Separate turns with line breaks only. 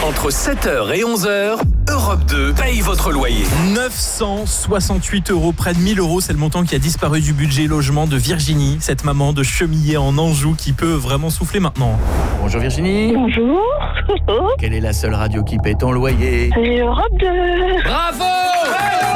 Entre 7h et 11h, Europe 2 paye votre loyer.
968 €, près de 1 000 €, c'est le montant qui a disparu du budget logement de Virginie, cette maman de Chemillé en Anjou qui peut vraiment souffler maintenant.
Bonjour Virginie.
Bonjour.
Quelle est la seule radio qui paie ton loyer?
C'est Europe 2.
Bravo!